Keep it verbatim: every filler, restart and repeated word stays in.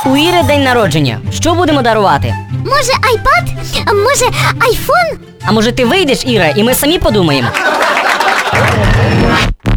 У Іри день народження. Що будемо дарувати? Може, айпад? А може, айфон? А може ти вийдеш, Іра, і ми самі подумаємо?